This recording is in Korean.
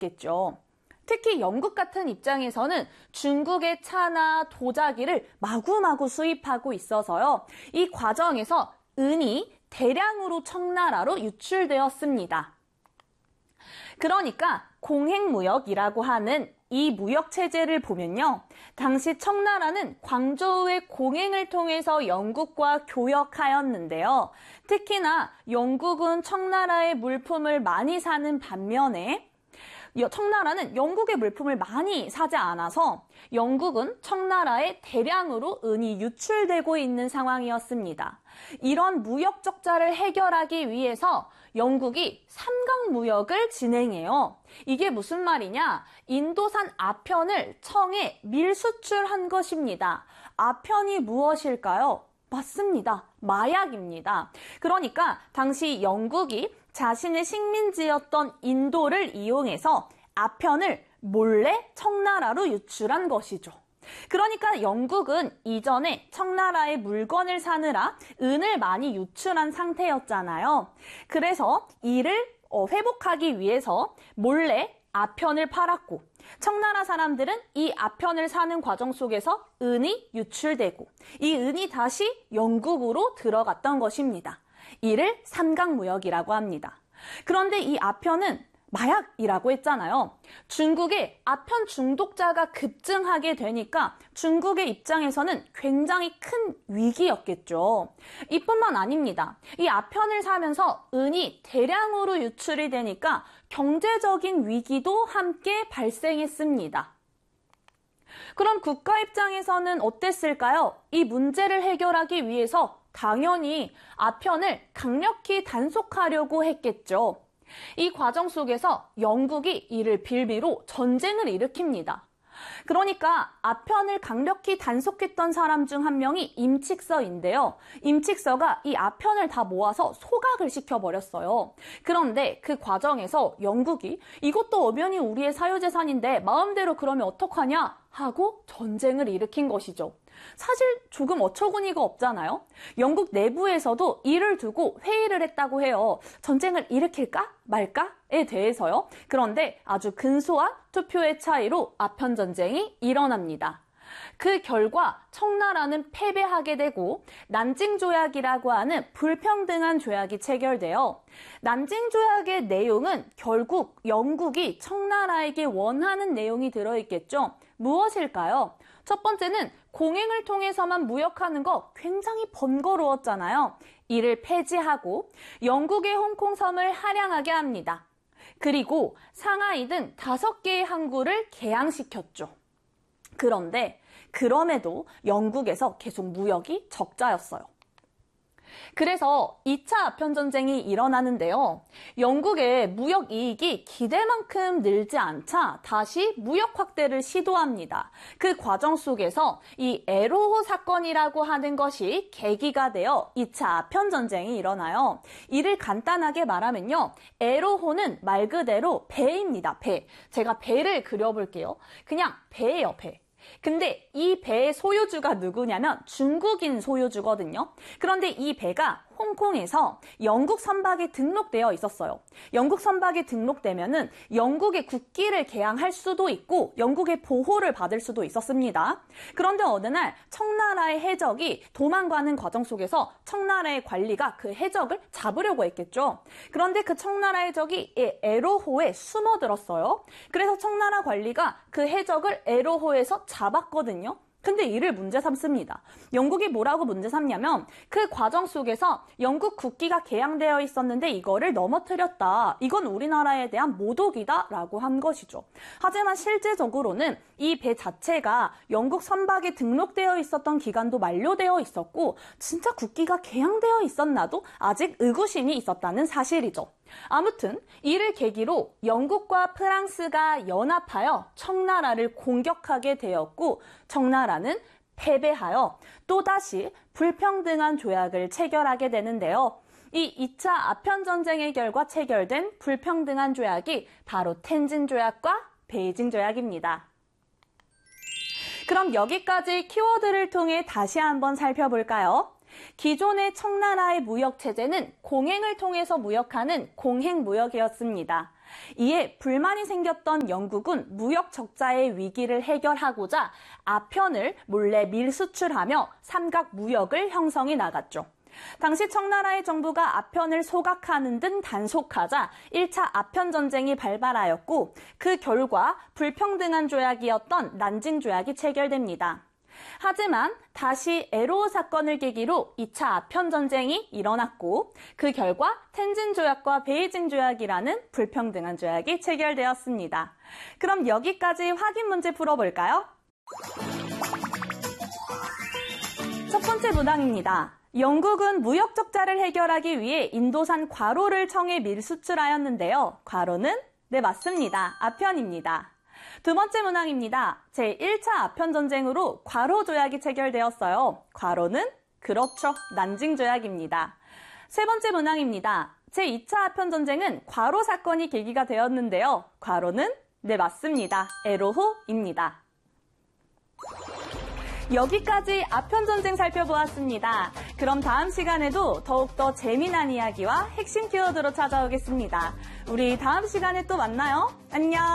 있겠죠. 특히 영국 같은 입장에서는 중국의 차나 도자기를 마구마구 수입하고 있어서요. 이 과정에서 은이 대량으로 청나라로 유출되었습니다. 그러니까 공행무역이라고 하는 이 무역체제를 보면요. 당시 청나라는 광저우의 공행을 통해서 영국과 교역하였는데요. 특히나 영국은 청나라의 물품을 많이 사는 반면에 청나라는 영국의 물품을 많이 사지 않아서 영국은 청나라에 대량으로 은이 유출되고 있는 상황이었습니다. 이런 무역 적자를 해결하기 위해서 영국이 삼각무역을 진행해요. 이게 무슨 말이냐? 인도산 아편을 청에 밀수출한 것입니다. 아편이 무엇일까요? 맞습니다. 마약입니다. 그러니까 당시 영국이 자신의 식민지였던 인도를 이용해서 아편을 몰래 청나라로 유출한 것이죠. 그러니까 영국은 이전에 청나라의 물건을 사느라 은을 많이 유출한 상태였잖아요. 그래서 이를 회복하기 위해서 몰래 아편을 팔았고 청나라 사람들은 이 아편을 사는 과정 속에서 은이 유출되고 이 은이 다시 영국으로 들어갔던 것입니다. 이를 삼각무역이라고 합니다. 그런데 이 아편은 마약이라고 했잖아요. 중국의 아편 중독자가 급증하게 되니까 중국의 입장에서는 굉장히 큰 위기였겠죠. 이뿐만 아닙니다. 이 아편을 사면서 은이 대량으로 유출이 되니까 경제적인 위기도 함께 발생했습니다. 그럼 국가 입장에서는 어땠을까요? 이 문제를 해결하기 위해서 당연히 아편을 강력히 단속하려고 했겠죠. 이 과정 속에서 영국이 이를 빌미로 전쟁을 일으킵니다. 그러니까 아편을 강력히 단속했던 사람 중 한 명이 임칙서인데요. 임칙서가 이 아편을 다 모아서 소각을 시켜버렸어요. 그런데 그 과정에서 영국이 이것도 엄연히 우리의 사유재산인데 마음대로 그러면 어떡하냐 하고 전쟁을 일으킨 것이죠. 사실 조금 어처구니가 없잖아요. 영국 내부에서도 이를 두고 회의를 했다고 해요. 전쟁을 일으킬까 말까에 대해서요. 그런데 아주 근소한 투표의 차이로 아편 전쟁이 일어납니다. 그 결과 청나라는 패배하게 되고 난징조약이라고 하는 불평등한 조약이 체결되어 난징조약의 내용은 결국 영국이 청나라에게 원하는 내용이 들어있겠죠. 무엇일까요? 첫 번째는 공행을 통해서만 무역하는 거 굉장히 번거로웠잖아요. 이를 폐지하고 영국의 홍콩섬을 할양하게 합니다. 그리고 상하이 등 5개의 항구를 개항시켰죠. 그런데 그럼에도 영국에서 계속 무역이 적자였어요. 그래서 2차 아편전쟁이 일어나는데요. 영국의 무역 이익이 기대만큼 늘지 않자 다시 무역 확대를 시도합니다. 그 과정 속에서 이 에로호 사건이라고 하는 것이 계기가 되어 2차 아편전쟁이 일어나요. 이를 간단하게 말하면요. 에로호는 말 그대로 배입니다. 배. 제가 배를 그려볼게요. 그냥 배예요, 배. 근데 이 배의 소유주가 누구냐면 중국인 소유주거든요. 그런데 이 배가 홍콩에서 영국 선박에 등록되어 있었어요. 영국 선박에 등록되면은 영국의 국기를 개항할 수도 있고 영국의 보호를 받을 수도 있었습니다. 그런데 어느 날 청나라의 해적이 도망가는 과정 속에서 청나라의 관리가 그 해적을 잡으려고 했겠죠. 그런데 그 청나라 해적이 에로호에 숨어들었어요. 그래서 청나라 관리가 그 해적을 에로호에서 잡았거든요. 근데 이를 문제 삼습니다. 영국이 뭐라고 문제 삼냐면 그 과정 속에서 영국 국기가 개양되어 있었는데 이거를 넘어뜨렸다. 이건 우리나라에 대한 모독이다 라고 한 것이죠. 하지만 실제적으로는 이 배 자체가 영국 선박에 등록되어 있었던 기간도 만료되어 있었고 진짜 국기가 개양되어 있었나도 아직 의구심이 있었다는 사실이죠. 아무튼 이를 계기로 영국과 프랑스가 연합하여 청나라를 공격하게 되었고 청나라는 패배하여 또다시 불평등한 조약을 체결하게 되는데요. 이 2차 아편전쟁의 결과 체결된 불평등한 조약이 바로 텐진 조약과 베이징 조약입니다. 그럼 여기까지 키워드를 통해 다시 한번 살펴볼까요? 기존의 청나라의 무역체제는 공행을 통해서 무역하는 공행무역이었습니다. 이에 불만이 생겼던 영국은 무역 적자의 위기를 해결하고자 아편을 몰래 밀수출하며 삼각 무역을 형성해 나갔죠. 당시 청나라의 정부가 아편을 소각하는 등 단속하자 1차 아편 전쟁이 발발하였고 그 결과 불평등한 조약이었던 난징 조약이 체결됩니다. 하지만 다시 에로우 사건을 계기로 2차 아편 전쟁이 일어났고 그 결과 텐진 조약과 베이징 조약이라는 불평등한 조약이 체결되었습니다. 그럼 여기까지 확인 문제 풀어볼까요? 첫 번째 문항입니다. 영국은 무역 적자를 해결하기 위해 인도산 과로를 청해 밀수출하였는데요. 과로는? 네, 맞습니다. 아편입니다. 두 번째 문항입니다. 제1차 아편 전쟁으로 과로 조약이 체결되었어요. 과로는? 그렇죠. 난징 조약입니다. 세 번째 문항입니다. 제2차 아편 전쟁은 과로 사건이 계기가 되었는데요. 과로는? 네, 맞습니다. 에로후입니다. 여기까지 아편 전쟁 살펴보았습니다. 그럼 다음 시간에도 더욱더 재미난 이야기와 핵심 키워드로 찾아오겠습니다. 우리 다음 시간에 또 만나요. 안녕!